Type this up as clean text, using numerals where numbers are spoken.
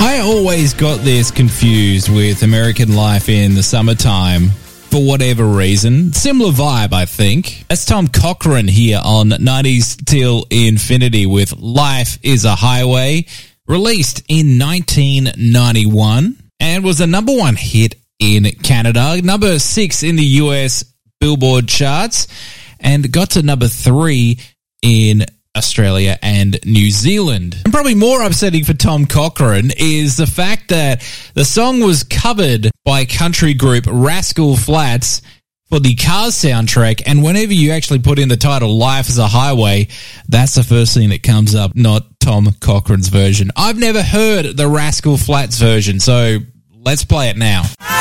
I always got this confused with American Life in the Summertime for whatever reason. Similar vibe, I think. That's Tom Cochrane here on 90s Till Infinity with Life is a Highway, released in 1991 and was a number one hit in Canada, number 6 in the US Billboard charts, and got to number 3 in Australia and New Zealand. And probably more upsetting for Tom Cochrane is the fact that the song was covered by country group Rascal Flatts for the Cars soundtrack, and whenever you actually put in the title Life is a Highway, that's the first thing that comes up, not Tom Cochrane's version. I've never heard the Rascal Flatts version, so let's play it now.